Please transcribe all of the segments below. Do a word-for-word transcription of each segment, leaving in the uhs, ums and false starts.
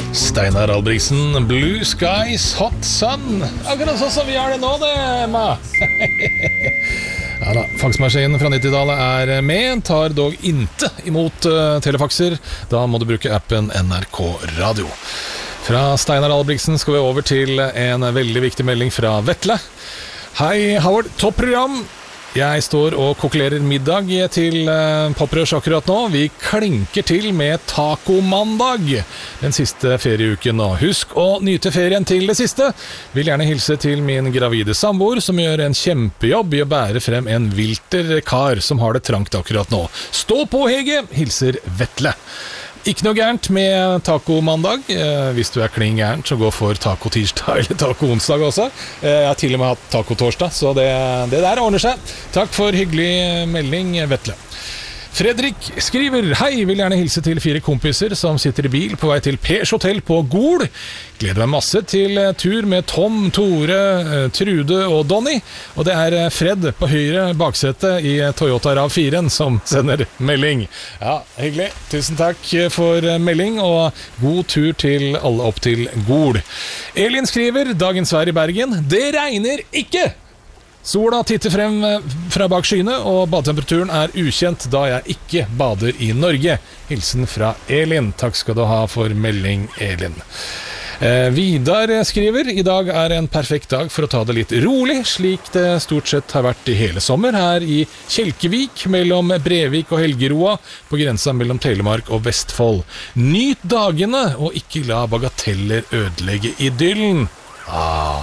Steinar Albrigtsen, Blue Skies, Hot Sun. Akkurat sånn som vi har det nå, det, Emma. Ja da, faksmaskinen fra nittitallet er med, tar dog inte imot uh, telefaxer. Da må du bruke appen N R K Radio. Fra Steinar Albrigtsen skal vi over til en veldig viktig melding fra Vetle. Hei, Howard, topprogram. Jeg står og kokulerer middag til uh, Poprush akkurat nå. Vi klinker til med tacomandag den siste ferieuken nå. Husk å nyte ferien til det siste. Vil gjerne hilse til min gravide samboer, som gjør en kjempejobb i å bære frem en vilter kar som har det trangt akkurat nå. Stå på, Hege! Hilser Vetle. Ikke noe gærent med taco-mandag. eh, Hvis du er kling gærent, så gå for taco-tirsdag eller taco-onsdag også. eh, Jeg har til og med hatt taco-torsdag, så det, det der ordner seg. Takk for hyggelig melding, Vetle. Fredrik skriver: Hei, vil gjerne hilse til fire kompiser som sitter i bil på vei til Pers Hotel på Gol. Gleder meg masse til tur med Tom, Tore, Trude og Donny. Og det er Fred på høyre baksete i Toyota RAV fire som sender melding. Ja, hyggelig. Tusen takk for melding, og god tur til alle opp til Gol. Elin skriver: Dagens vær i Bergen. Det regner ikke! Sola titter frem fra bak skyene, og badetemperaturen er ukjent da jeg ikke bader i Norge. Hilsen fra Elin. Takk skal du ha for melding, Elin. Eh, Vidar skriver: I dag er en perfekt dag for å ta det litt rolig, slik det stort sett har vært i hele sommer her i Kjelkevik, mellom Brevik og Helgeroa, på grensa mellom Telemark og Vestfold. Nyt dagene, og ikke la bagateller ødelegge idyllen. Ah,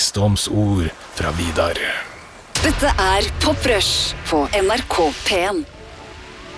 visdomsord fra Vidar. Dette er Poprush på N R K P en.